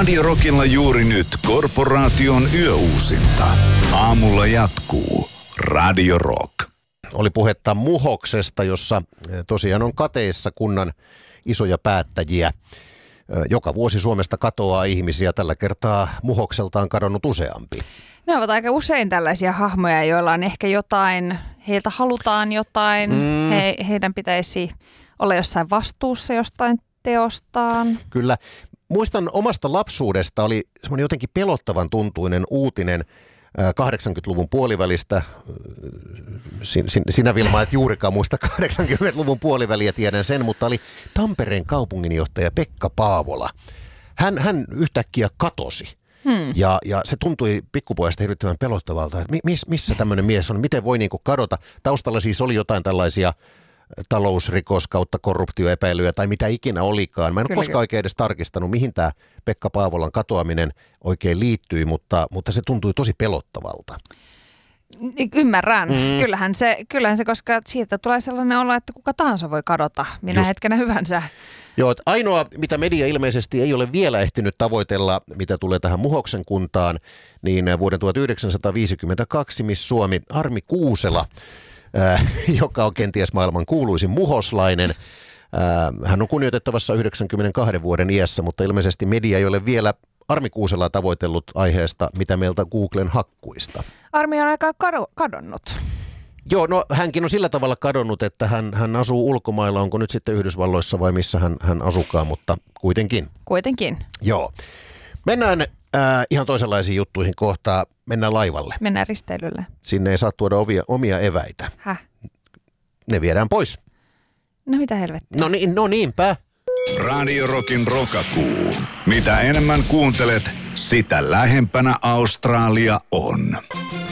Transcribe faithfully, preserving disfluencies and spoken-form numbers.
Radio Rockilla juuri nyt Korporaation yöuusinta. Aamulla jatkuu Radio Rock. Oli puhetta Muhoksesta, jossa tosiaan on kateissa kunnan isoja päättäjiä. Joka vuosi Suomesta katoaa ihmisiä. Tällä kertaa Muhokselta on kadonnut useampi. Ne ovat aika usein tällaisia hahmoja, joilla on ehkä jotain, heiltä halutaan jotain, mm. he, heidän pitäisi olla jossain vastuussa jostain teostaan. Kyllä. Muistan omasta lapsuudesta, oli semmoinen jotenkin pelottavan tuntuinen uutinen kahdeksankymmentäluvun puolivälistä. Sin, sin, sinä Vilma et juurikaan muista kahdeksankymmentäluvun puoliväliä, tiedän sen, mutta oli Tampereen kaupunginjohtaja Pekka Paavola. Hän, hän yhtäkkiä katosi. Hmm. Ja, ja se tuntui pikkupojasta hirvittävän pelottavalta, että miss, missä tämmöinen mies on, miten voi niinku kadota. Taustalla siis oli jotain tällaisia talousrikos kautta korruptioepäilyjä tai mitä ikinä olikaan. Mä en ole koskaan oikein edes tarkistanut, mihin tämä Pekka Paavolan katoaminen oikein liittyi, mutta, mutta se tuntui tosi pelottavalta. Ymmärrän. Mm. Kyllähän, se, kyllähän se, koska siitä tulee sellainen olo, että kuka tahansa voi kadota minä Just. hetkenä hyvänsä. Joo, että ainoa, mitä media ilmeisesti ei ole vielä ehtinyt tavoitella, mitä tulee tähän Muhoksen kuntaan, niin vuoden tuhatyhdeksänsataaviisikymmentäkaksi Miss Suomi Armi Kuusela, äh, joka on kenties maailman kuuluisin muhoslainen. Äh, hän on kunnioitettavassa yhdeksänkymmentäkaksi vuoden iässä, mutta ilmeisesti media ei ole vielä Armi Kuuselaa tavoitellut aiheesta, mitä meiltä Googlen hakkuista. Armi on aika kado- kadonnut. Joo, no hänkin on sillä tavalla kadonnut, että hän, hän asuu ulkomailla, onko nyt sitten Yhdysvalloissa vai missä hän, hän asukaan, mutta kuitenkin. Kuitenkin. Joo. Mennään äh, ihan toisenlaisiin juttuihin kohtaa, mennään laivalle. Mennään risteilylle. Sinne ei saa tuoda ovia, omia eväitä. Häh? Ne viedään pois. No mitä helvettiä? No, niin, no niinpä. Radio Rockin rokakuu. Mitä enemmän kuuntelet, sitä lähempänä Australia on.